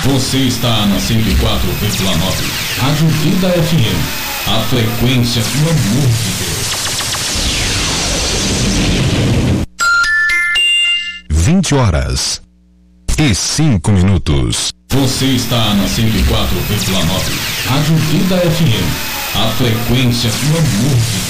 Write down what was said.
Você está na 104,9. Rádio Vida FM. A frequência do amor de Deus. 20h05. Você está na 104,9. Rádio Vida FM. A frequência do amor de Deus.